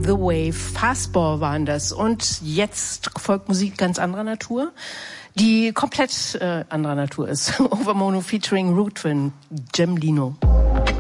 The Wave, Fastball waren das. Und jetzt folgt Musik ganz anderer Natur, die komplett anderer Natur ist. Overmono featuring Root Twin, Jim Lino.